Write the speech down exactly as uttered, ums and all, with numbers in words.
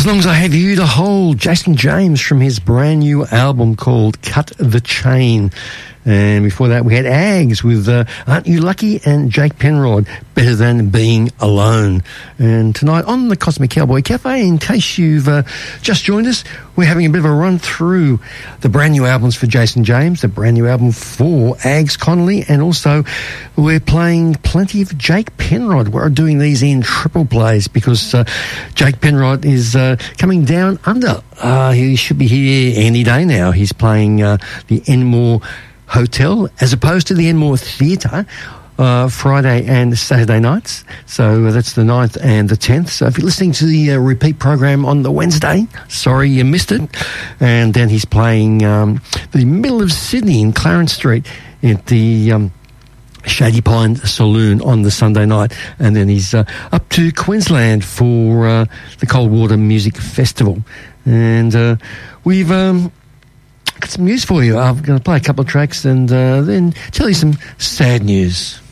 As Long As I Have You to Hold, Jason James from his brand new album called Cut the Chain. And before that, we had Ags with uh, Aren't You Lucky? And Jake Penrod, Better Than Being Alone. And tonight on the Cosmic Cowboy Cafe, in case you've uh, just joined us, we're having a bit of a run through the brand new albums for Jason James, the brand new album for Ags Connolly, and also we're playing plenty of Jake Penrod. We're doing these in triple plays because uh, Jake Penrod is uh, coming down under. Uh, he should be here any day now. He's playing uh, the Enmore Hotel as opposed to the Enmore Theatre uh, Friday and Saturday nights. So uh, that's the ninth and the tenth. So if you're listening to the uh, repeat program on the Wednesday, sorry you missed it. And then he's playing um, the middle of Sydney in Clarence Street at the um, Shady Pine Saloon on the Sunday night. And then he's uh, up to Queensland for uh, the Coldwater Music Festival. And uh, we've... Um, got some news for you. I'm going to play a couple of tracks and uh, then tell you some sad news.